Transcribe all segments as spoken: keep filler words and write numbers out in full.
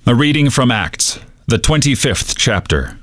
A reading from Acts, the twenty-fifth chapter.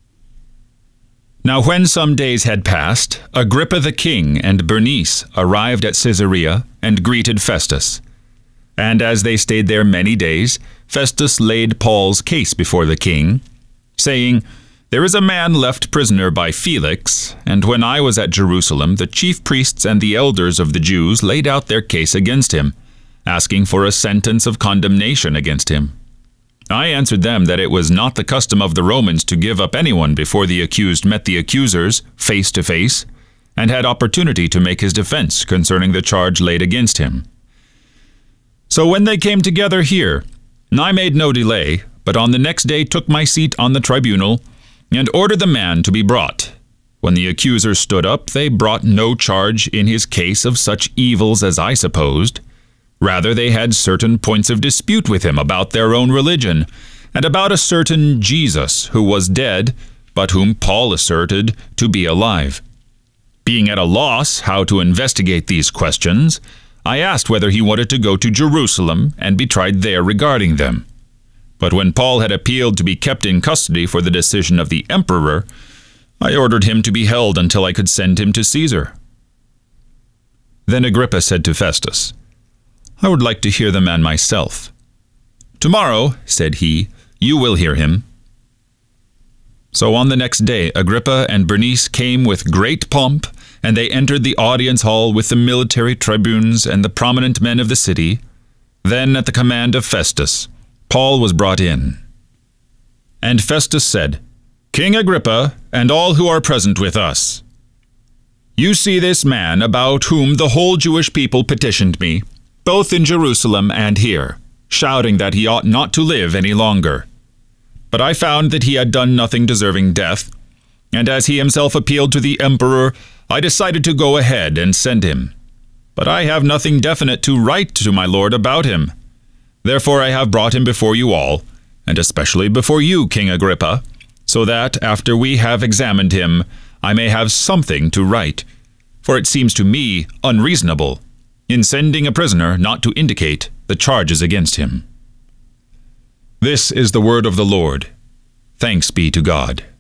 Now when some days had passed, Agrippa the king and Bernice arrived at Caesarea and greeted Festus. And as they stayed there many days, Festus laid Paul's case before the king, saying, "There is a man left prisoner by Felix, and when I was at Jerusalem, the chief priests and the elders of the Jews laid out their case against him, asking for a sentence of condemnation against him. I answered them that it was not the custom of the Romans to give up anyone before the accused met the accusers face to face, and had opportunity to make his defense concerning the charge laid against him. So when they came together here, I made no delay, but on the next day took my seat on the tribunal, and ordered the man to be brought. When the accusers stood up, they brought no charge in his case of such evils as I supposed. Rather, they had certain points of dispute with him about their own religion, and about a certain Jesus who was dead, but whom Paul asserted to be alive. Being at a loss how to investigate these questions, I asked whether he wanted to go to Jerusalem and be tried there regarding them. But when Paul had appealed to be kept in custody for the decision of the emperor, I ordered him to be held until I could send him to Caesar." Then Agrippa said to Festus, "I would like to hear the man myself." "Tomorrow," said he, "you will hear him." So on the next day Agrippa and Bernice came with great pomp, and they entered the audience hall with the military tribunes and the prominent men of the city. Then at the command of Festus, Paul was brought in. And Festus said, "King Agrippa, and all who are present with us, you see this man about whom the whole Jewish people petitioned me, both in Jerusalem and here, shouting that he ought not to live any longer. But I found that he had done nothing deserving death, and as he himself appealed to the emperor, I decided to go ahead and send him. But I have nothing definite to write to my lord about him. Therefore I have brought him before you all, and especially before you, King Agrippa, so that, after we have examined him, I may have something to write. For it seems to me unreasonable in sending a prisoner not to indicate the charges against him." This is the word of the Lord. Thanks be to God.